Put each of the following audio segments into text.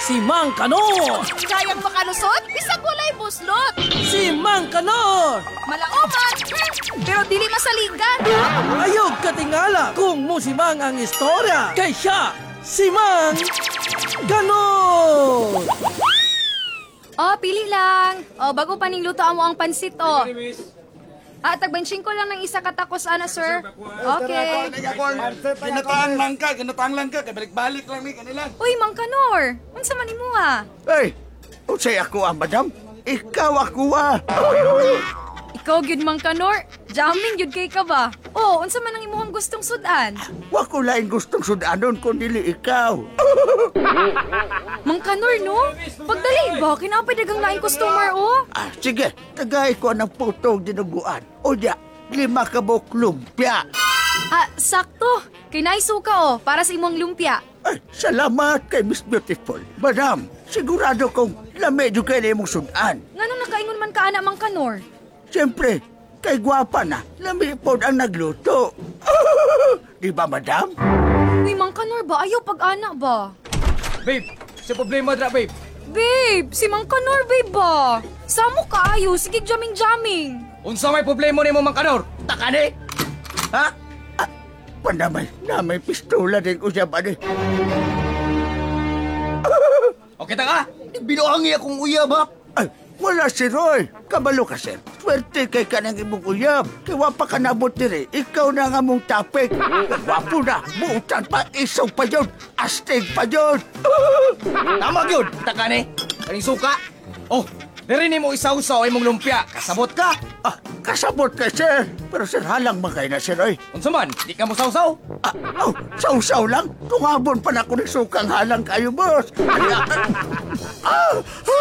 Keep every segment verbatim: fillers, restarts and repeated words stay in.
Si Mang Kanor! Kayang makalusot, bisag walay buslot. Si Mang Kanor! Malaoman, hmm, pero dili masaligan. Ayog katingala kung musimang ang istorya kay siya, si Mang Kanor! Oh, pili lang. Oh, bago pa ning luto mo ang pansit, oh. Ah, tagbenching ko lang ng isa katakos, ana, sir. Okay. Ginataang lang ka, ginataang lang ka. Balik-balik lang ni kanila. Uy, Mang Kanor. Unsa man nimo ha? Ay, unsay ako ah, madam? Ikaw ako ah. Ikaw gyud Mang Kanor. Jamming gyud kay ka ba? Oh, unsa man ang imong gustong sudan? Wa ko lain gustong sudanon kung dili ikaw. Mang Kanor, no? Pagdali ba? Kinapay dagang laing customer, oh. Ah, sige, tagay ko ng putong dinuguan. O diya, lima ka buok lumpia. Ah, sakto. Kay naisuka, oh, para sa imong lumpia. Ay, salamat kay Miss Beautiful. Madam, sigurado kong lamedyo kayo na imong sudan. Nganong nakaingon man ka, ana, Mang Kanor? Siyempre, kay gwapa na, lami po ang nagluto. Di ba, madam? Uy, Mang Kanor ba? Ayaw pag-ana ba? Babe, sa problema dra, babe. Babe, si Mang Kanor, babe ba? Samo ka ayo, sige jamming-jamming. Unsa may problema nimo, Mang Kanor? Takani? Ha? Ah, pandamay na may pistola din ko siya ba ni? Okay ta ka? Binuangi akong uyab ha? Ay, wala si Roy. Kabalo ka, sir. Swerte kay ka ng imong uyab. Kaya pa ka nabot diri. Ikaw na nga mong tapik. Wapo na. Buutan pa. Isaw pa yun. Astig pa yun. Tama gyud, ta ka ni. Kaning suka. Oh, diri nimo isaw-saw imong lumpia. Kasabot ka. Ah, kasabot ka, sir. Pero sir, halang magay na si Roy. Unsa man, di ka mo saw-saw? Ah, oh, saw-saw lang. Tungabon pa na ko ng sukang halang kayo, boss. Ah, ah,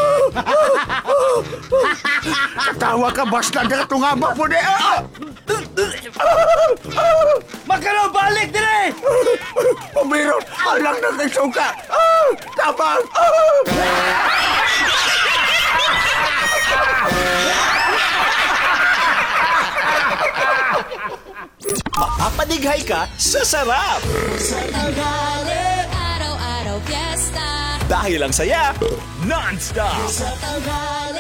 katawa ka, basta na tungabon po na. Ah, Mang Kanor, balik dire! Pumiron, halang na kay suka. Ah, tabang. Ah. Mapapadighay ka sa sarap! Sa tanghali, araw-araw fiesta. Dahil ang saya, non-stop! Sa tanghali,